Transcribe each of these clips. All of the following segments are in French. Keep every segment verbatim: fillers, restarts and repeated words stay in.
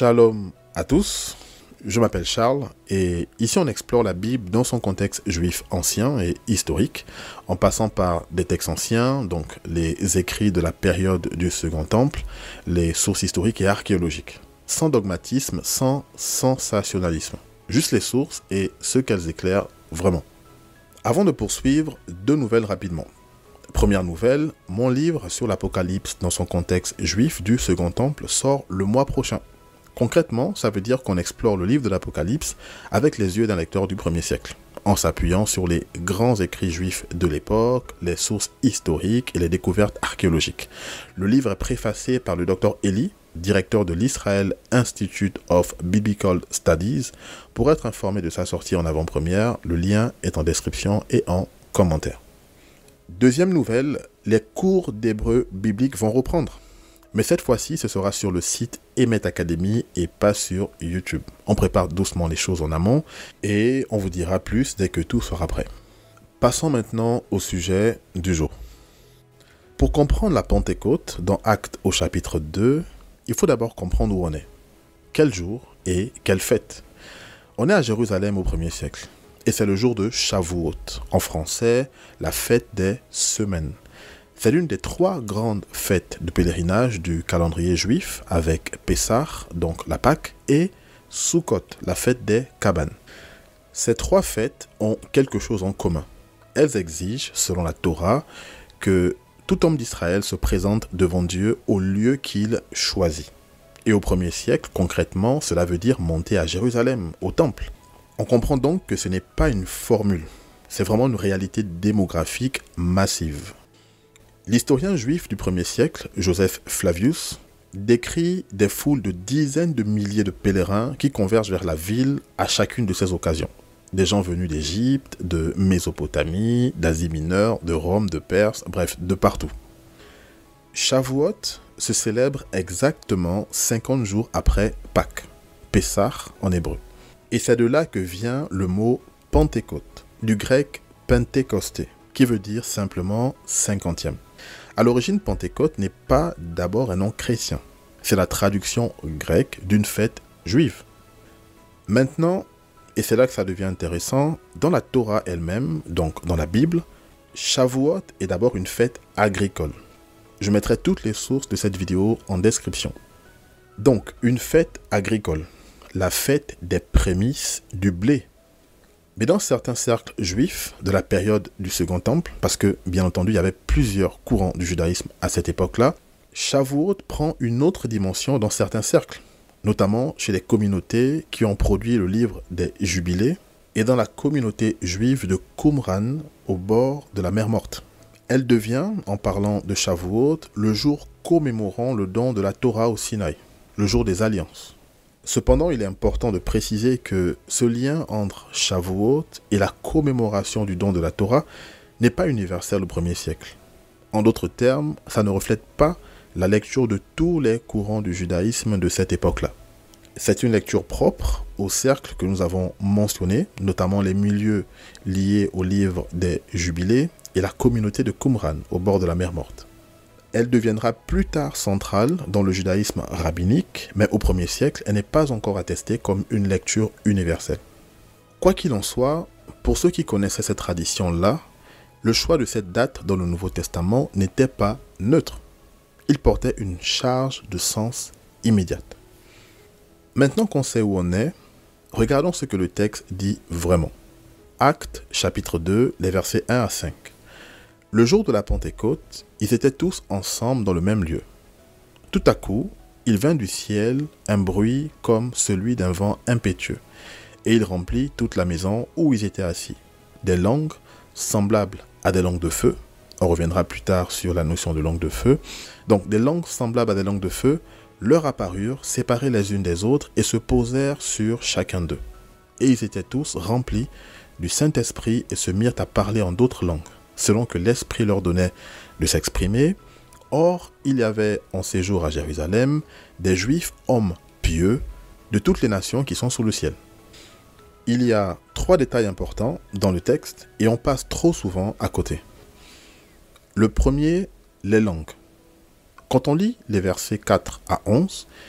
Shalom à tous, je m'appelle Charles et ici on explore la Bible dans son contexte juif ancien et historique, en passant par des textes anciens, donc les écrits de la période du Second Temple, les sources historiques et archéologiques, sans dogmatisme, sans sensationnalisme, juste les sources et ce qu'elles éclairent vraiment. Avant de poursuivre, deux nouvelles rapidement. Première nouvelle, mon livre sur l'Apocalypse dans son contexte juif du Second Temple sort le mois prochain. Concrètement, ça veut dire qu'on explore le livre de l'Apocalypse avec les yeux d'un lecteur du premier siècle, en s'appuyant sur les grands écrits juifs de l'époque, les sources historiques et les découvertes archéologiques. Le livre est préfacé par le docteur Eli, directeur de l'Israel Institute of Biblical Studies. Pour être informé de sa sortie en avant-première, le lien est en description et en commentaire. Deuxième nouvelle, les cours d'hébreu biblique vont reprendre. Mais cette fois-ci, ce sera sur le site Emet Academy et pas sur YouTube. On prépare doucement les choses en amont et on vous dira plus dès que tout sera prêt. Passons maintenant au sujet du jour. Pour comprendre la Pentecôte dans Actes au chapitre deux, il faut d'abord comprendre où on est. Quel jour et quelle fête? On est à Jérusalem au premier siècle et c'est le jour de Shavuot, en français, la fête des semaines. C'est l'une des trois grandes fêtes de pèlerinage du calendrier juif avec Pessah, donc la Pâque, et Sukkot, la fête des cabanes. Ces trois fêtes ont quelque chose en commun. Elles exigent, selon la Torah, que tout homme d'Israël se présente devant Dieu au lieu qu'il choisit. Et au premier siècle, concrètement, cela veut dire monter à Jérusalem, au temple. On comprend donc que ce n'est pas une formule, c'est vraiment une réalité démographique massive. L'historien juif du premier siècle, Joseph Flavius, décrit des foules de dizaines de milliers de pèlerins qui convergent vers la ville à chacune de ces occasions. Des gens venus d'Égypte, de Mésopotamie, d'Asie mineure, de Rome, de Perse, bref, de partout. Shavuot se célèbre exactement cinquante jours après Pâques, Pessah en hébreu. Et c'est de là que vient le mot Pentecôte, du grec pentécosté, qui veut dire simplement cinquantième. À l'origine, Pentecôte n'est pas d'abord un nom chrétien. C'est la traduction grecque d'une fête juive. Maintenant, et c'est là que ça devient intéressant, dans la Torah elle-même, donc dans la Bible, Shavuot est d'abord une fête agricole. Je mettrai toutes les sources de cette vidéo en description. Donc, une fête agricole, la fête des prémices du blé. Mais dans certains cercles juifs de la période du Second Temple, parce que bien entendu il y avait plusieurs courants du judaïsme à cette époque-là, Shavuot prend une autre dimension dans certains cercles, notamment chez les communautés qui ont produit le livre des Jubilés et dans la communauté juive de Qumran au bord de la mer Morte. Elle devient, en parlant de Shavuot, le jour commémorant le don de la Torah au Sinaï, le jour des alliances. Cependant, il est important de préciser que ce lien entre Shavuot et la commémoration du don de la Torah n'est pas universel au premier siècle. En d'autres termes, ça ne reflète pas la lecture de tous les courants du judaïsme de cette époque-là. C'est une lecture propre aux cercles que nous avons mentionnés, notamment les milieux liés au livre des Jubilés et la communauté de Qumran au bord de la mer Morte. Elle deviendra plus tard centrale dans le judaïsme rabbinique, mais au premier siècle, elle n'est pas encore attestée comme une lecture universelle. Quoi qu'il en soit, pour ceux qui connaissaient cette tradition-là, le choix de cette date dans le Nouveau Testament n'était pas neutre. Il portait une charge de sens immédiate. Maintenant qu'on sait où on est, regardons ce que le texte dit vraiment. Actes, chapitre deux, les versets un à cinq. Le jour de la Pentecôte, ils étaient tous ensemble dans le même lieu. Tout à coup, il vint du ciel un bruit comme celui d'un vent impétueux, et il remplit toute la maison où ils étaient assis. Des langues semblables à des langues de feu, on reviendra plus tard sur la notion de langue de feu, donc des langues semblables à des langues de feu leur apparurent séparées les unes des autres et se posèrent sur chacun d'eux. Et ils étaient tous remplis du Saint-Esprit et se mirent à parler en d'autres langues, selon que l'Esprit leur donnait de s'exprimer. Or, il y avait en séjour à Jérusalem des Juifs, hommes pieux, de toutes les nations qui sont sous le ciel. Il y a trois détails importants dans le texte et on passe trop souvent à côté. Le premier, les langues. Quand on lit les versets quatre à onze,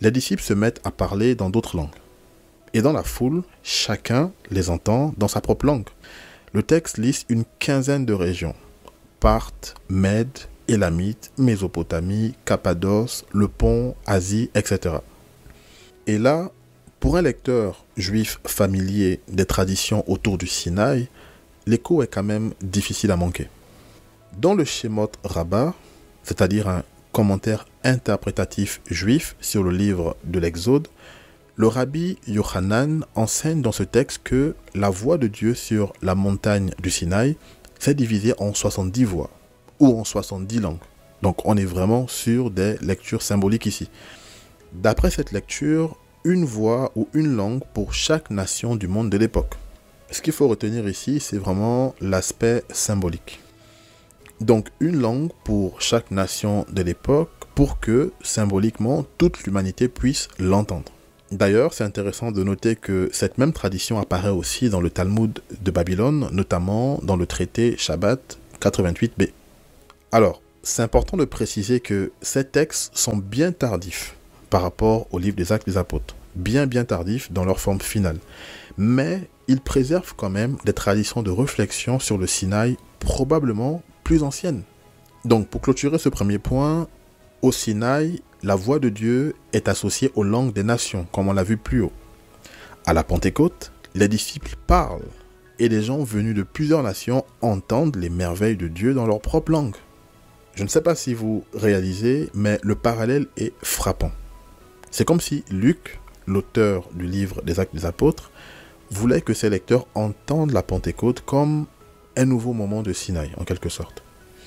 les disciples se mettent à parler dans d'autres langues. Et dans la foule, chacun les entend dans sa propre langue. Le texte liste une quinzaine de régions. Parthe, Mède, Élamite, Mésopotamie, Cappadoce, le Pont, Asie, et cetera. Et là, pour un lecteur juif familier des traditions autour du Sinaï, l'écho est quand même difficile à manquer. Dans le Shemot Rabbah, c'est-à-dire un commentaire interprétatif juif sur le livre de l'Exode, le rabbi Yochanan enseigne dans ce texte que la voix de Dieu sur la montagne du Sinaï s'est divisée en soixante-dix voix, ou en soixante-dix langues. Donc on est vraiment sur des lectures symboliques ici. D'après cette lecture, une voix ou une langue pour chaque nation du monde de l'époque. Ce qu'il faut retenir ici, c'est vraiment l'aspect symbolique. Donc une langue pour chaque nation de l'époque pour que, symboliquement, toute l'humanité puisse l'entendre. D'ailleurs, c'est intéressant de noter que cette même tradition apparaît aussi dans le Talmud de Babylone, notamment dans le traité Shabbat quatre-vingt-huit b. Alors, c'est important de préciser que ces textes sont bien tardifs par rapport au livre des Actes des Apôtres, bien bien tardifs dans leur forme finale. Mais ils préservent quand même des traditions de réflexion sur le Sinaï probablement plus anciennes. Donc, pour clôturer ce premier point, au Sinaï, la voix de Dieu est associée aux langues des nations, comme on l'a vu plus haut. À la Pentecôte, les disciples parlent et les gens venus de plusieurs nations entendent les merveilles de Dieu dans leur propre langue. Je ne sais pas si vous réalisez, mais le parallèle est frappant. C'est comme si Luc, l'auteur du livre des Actes des Apôtres, voulait que ses lecteurs entendent la Pentecôte comme un nouveau moment de Sinaï, en quelque sorte.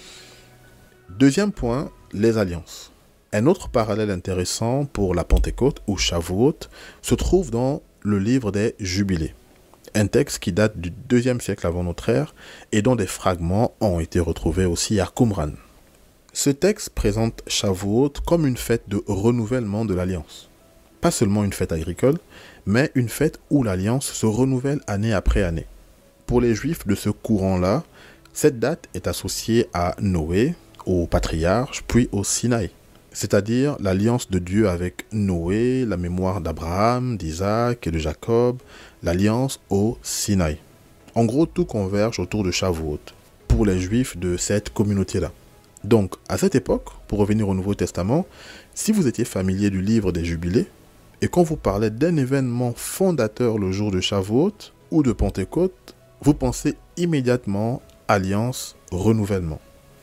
Deuxième point, les alliances. Un autre parallèle intéressant pour la Pentecôte ou Shavuot se trouve dans le livre des Jubilés, un texte qui date du deuxième siècle avant notre ère et dont des fragments ont été retrouvés aussi à Qumran. Ce texte présente Shavuot comme une fête de renouvellement de l'alliance. Pas seulement une fête agricole, mais une fête où l'alliance se renouvelle année après année. Pour les Juifs de ce courant-là, cette date est associée à Noé, au patriarche, puis au Sinaï, c'est-à-dire l'alliance de Dieu avec Noé, la mémoire d'Abraham, d'Isaac et de Jacob, l'alliance au Sinaï. En gros, tout converge autour de Shavuot, pour les Juifs de cette communauté-là. Donc, à cette époque, pour revenir au Nouveau Testament, si vous étiez familier du livre des Jubilés, et qu'on vous parlait d'un événement fondateur le jour de Shavuot ou de Pentecôte, vous pensez immédiatement alliance, renouvellement.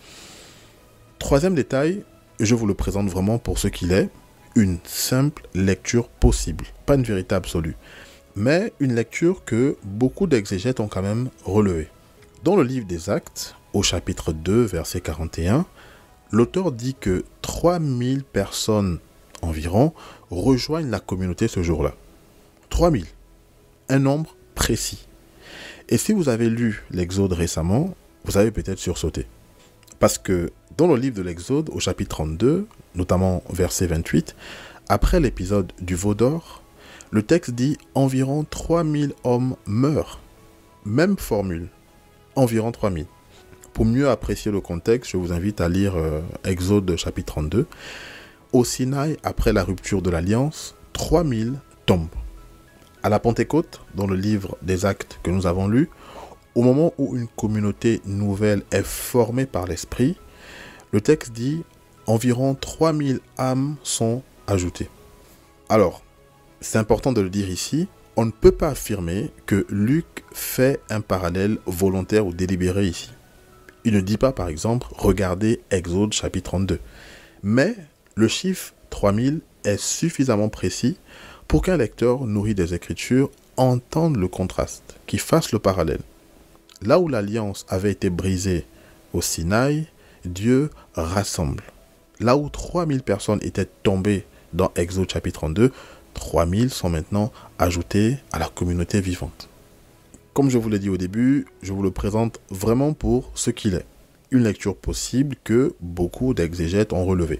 Troisième détail, je vous le présente vraiment pour ce qu'il est, une simple lecture possible, pas une vérité absolue, mais une lecture que beaucoup d'exégètes ont quand même relevée. Dans le livre des Actes, au chapitre deux, verset quarante et un, l'auteur dit que trois mille personnes environ rejoignent la communauté ce jour-là. trois mille, un nombre précis. Et si vous avez lu l'Exode récemment, vous avez peut-être sursauté. Parce que dans le livre de l'Exode, au chapitre trente-deux, notamment verset vingt-huit, après l'épisode du veau d'or, le texte dit environ trois mille hommes meurent. Même formule, environ trois mille. Pour mieux apprécier le contexte, je vous invite à lire euh, Exode chapitre trente-deux. Au Sinaï, après la rupture de l'Alliance, trois mille tombent. À la Pentecôte, dans le livre des Actes que nous avons lu, au moment où une communauté nouvelle est formée par l'Esprit, le texte dit environ trois mille âmes sont ajoutées. Alors, c'est important de le dire ici, on ne peut pas affirmer que Luc fait un parallèle volontaire ou délibéré ici. Il ne dit pas, par exemple, regardez Exode chapitre trente-deux. Mais le chiffre trois mille est suffisamment précis pour qu'un lecteur nourri des Écritures entende le contraste, qui fasse le parallèle. Là où l'alliance avait été brisée au Sinaï, Dieu rassemble. Là où trois mille personnes étaient tombées dans Exode chapitre trente-deux, trois mille sont maintenant ajoutées à la communauté vivante. Comme je vous l'ai dit au début, je vous le présente vraiment pour ce qu'il est. Une lecture possible que beaucoup d'exégètes ont relevé.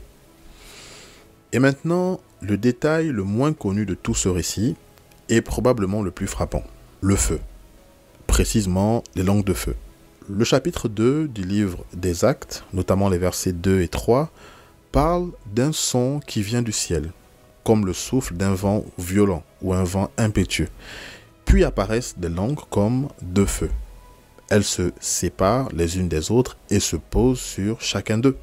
Et maintenant, le détail le moins connu de tout ce récit est probablement le plus frappant, le feu. Précisément les langues de feu. Le chapitre deux du livre des Actes, notamment les versets deux et trois, parle d'un son qui vient du ciel. comme le souffle d'un vent violent ou un vent impétueux. Puis apparaissent des langues comme deux feux. Elles se séparent les unes des autres et se posent sur chacun d'eux.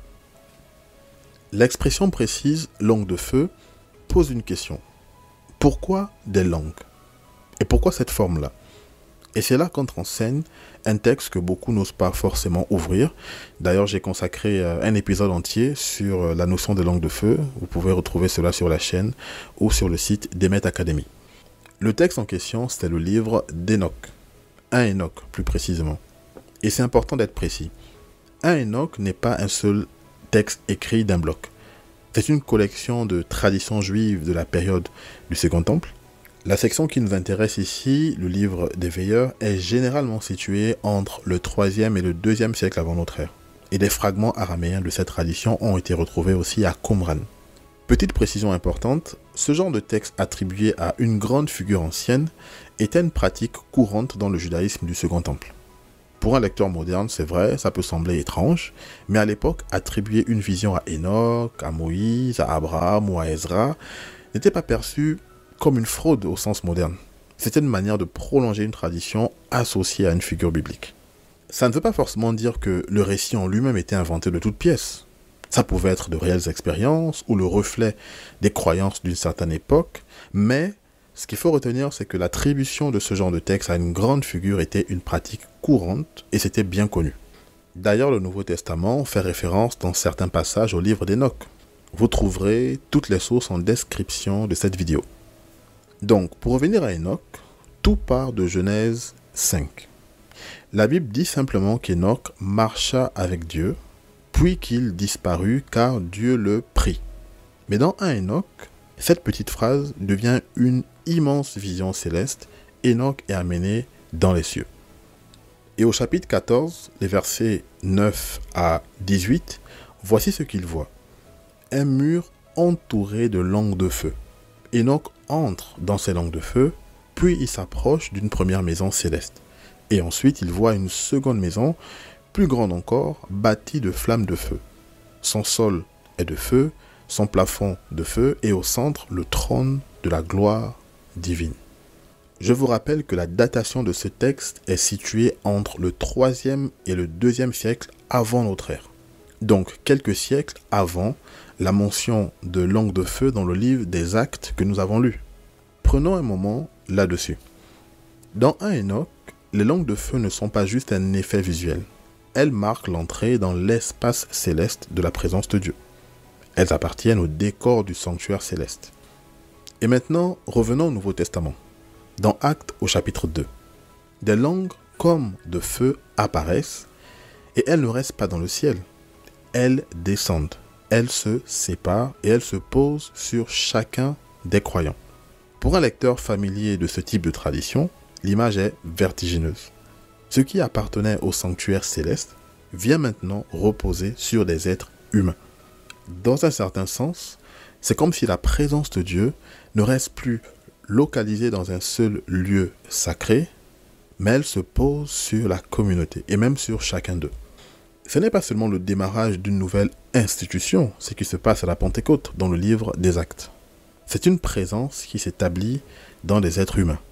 L'expression précise « langue de feu » pose une question. Pourquoi des langues? Et pourquoi cette forme-là? Et c'est là qu'entre en scène un texte que beaucoup n'osent pas forcément ouvrir. D'ailleurs, j'ai consacré un épisode entier sur la notion de langue de feu. Vous pouvez retrouver cela sur la chaîne ou sur le site d'Emet Academy. Le texte en question, c'était le livre d'Enoch. Un Enoch, plus précisément. Et c'est important d'être précis. Un Enoch n'est pas un seul texte écrit d'un bloc. C'est une collection de traditions juives de la période du Second Temple. La section qui nous intéresse ici, le livre des Veilleurs, est généralement située entre le troisième et le deuxième siècle avant notre ère. Et des fragments araméens de cette tradition ont été retrouvés aussi à Qumran. Petite précision importante, ce genre de texte attribué à une grande figure ancienne était une pratique courante dans le judaïsme du Second Temple. Pour un lecteur moderne, c'est vrai, ça peut sembler étrange, mais à l'époque, attribuer une vision à Enoch, à Moïse, à Abraham ou à Ezra n'était pas perçu comme une fraude au sens moderne. C'était une manière de prolonger une tradition associée à une figure biblique. Ça ne veut pas forcément dire que le récit en lui-même était inventé de toutes pièces. Ça pouvait être de réelles expériences ou le reflet des croyances d'une certaine époque, mais ce qu'il faut retenir, c'est que l'attribution de ce genre de texte à une grande figure était une pratique courante et c'était bien connu. D'ailleurs, le Nouveau Testament fait référence dans certains passages au livre d'Enoch. Vous trouverez toutes les sources en description de cette vidéo. Donc, pour revenir à Enoch, tout part de Genèse cinq. La Bible dit simplement qu'Enoch marcha avec Dieu, puis qu'il disparut car Dieu le prit. Mais dans un Enoch, cette petite phrase devient une immense vision céleste. Enoch est amené dans les cieux. Et au chapitre quatorze, les versets neuf à dix-huit, voici ce qu'il voit. Un mur entouré de langues de feu. Enoch entre dans ces langues de feu, puis il s'approche d'une première maison céleste. Et ensuite, il voit une seconde maison, plus grande encore, bâtie de flammes de feu. Son sol est de feu, son plafond de feu, et au centre, le trône de la gloire divine. Je vous rappelle que la datation de ce texte est située entre le troisième et le deuxième siècle avant notre ère. Donc, quelques siècles avant la mention de langue de feu dans le livre des Actes que nous avons lu. Prenons un moment là-dessus. Dans un Enoch, les langues de feu ne sont pas juste un effet visuel. Elles marquent l'entrée dans l'espace céleste de la présence de Dieu. Elles appartiennent au décor du sanctuaire céleste. Et maintenant, revenons au Nouveau Testament. Dans Actes au chapitre deux, des langues comme de feu apparaissent et elles ne restent pas dans le ciel. Elles descendent, elles se séparent et elles se posent sur chacun des croyants. Pour un lecteur familier de ce type de tradition, l'image est vertigineuse. Ce qui appartenait au sanctuaire céleste vient maintenant reposer sur des êtres humains. Dans un certain sens, c'est comme si la présence de Dieu ne reste plus localisée dans un seul lieu sacré, mais elle se pose sur la communauté et même sur chacun d'eux. Ce n'est pas seulement le démarrage d'une nouvelle institution, ce qui se passe à la Pentecôte dans le livre des Actes. C'est une présence qui s'établit dans des êtres humains.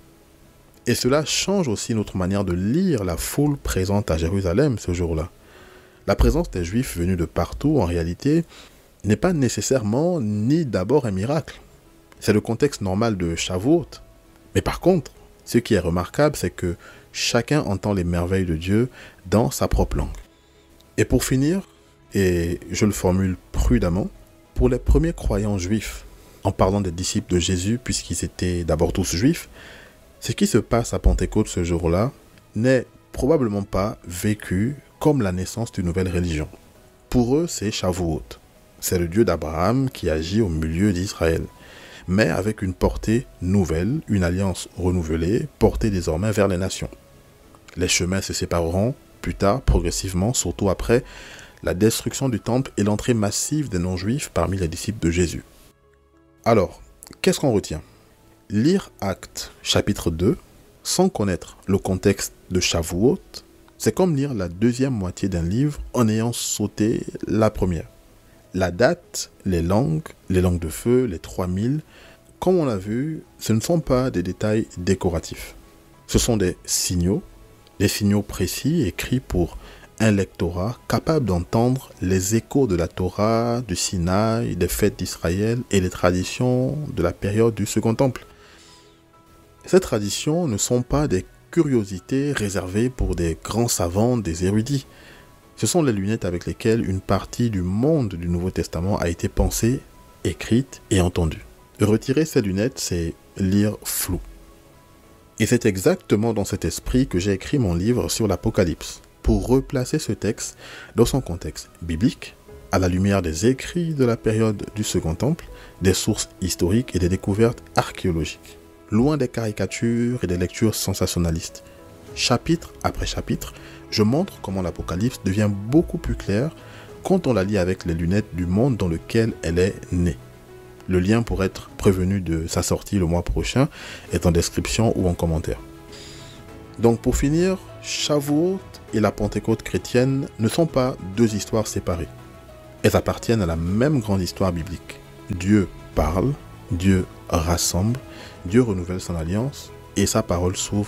Et cela change aussi notre manière de lire la foule présente à Jérusalem ce jour-là. La présence des Juifs venus de partout, en réalité, n'est pas nécessairement ni d'abord un miracle. C'est le contexte normal de Shavuot. Mais par contre, ce qui est remarquable, c'est que chacun entend les merveilles de Dieu dans sa propre langue. Et pour finir, et je le formule prudemment, pour les premiers croyants juifs, en parlant des disciples de Jésus, puisqu'ils étaient d'abord tous juifs, ce qui se passe à Pentecôte ce jour-là n'est probablement pas vécu comme la naissance d'une nouvelle religion. Pour eux, c'est Shavuot. C'est le Dieu d'Abraham qui agit au milieu d'Israël, mais avec une portée nouvelle, une alliance renouvelée, portée désormais vers les nations. Les chemins se sépareront plus tard, progressivement, surtout après la destruction du temple et l'entrée massive des non-juifs parmi les disciples de Jésus. Alors, qu'est-ce qu'on retient ? Lire Actes chapitre deux, sans connaître le contexte de Shavuot, c'est comme lire la deuxième moitié d'un livre en ayant sauté la première. La date, les langues, les langues de feu, les trois mille, comme on l'a vu, ce ne sont pas des détails décoratifs. Ce sont des signaux, des signaux précis écrits pour un lectorat capable d'entendre les échos de la Torah, du Sinaï, des fêtes d'Israël et les traditions de la période du Second Temple. Ces traditions ne sont pas des curiosités réservées pour des grands savants, des érudits. Ce sont les lunettes avec lesquelles une partie du monde du Nouveau Testament a été pensée, écrite et entendue. Retirer ces lunettes, c'est lire flou. Et c'est exactement dans cet esprit que j'ai écrit mon livre sur l'Apocalypse, pour replacer ce texte dans son contexte biblique, à la lumière des écrits de la période du Second Temple, des sources historiques et des découvertes archéologiques, loin des caricatures et des lectures sensationnalistes. Chapitre après chapitre, je montre comment l'Apocalypse devient beaucoup plus clair quand on la lit avec les lunettes du monde dans lequel elle est née. Le lien pour être prévenu de sa sortie le mois prochain est en description ou en commentaire. Donc pour finir, Shavuot et la Pentecôte chrétienne ne sont pas deux histoires séparées. Elles appartiennent à la même grande histoire biblique. Dieu parle, Dieu rassemble, Dieu renouvelle son alliance et sa parole s'ouvre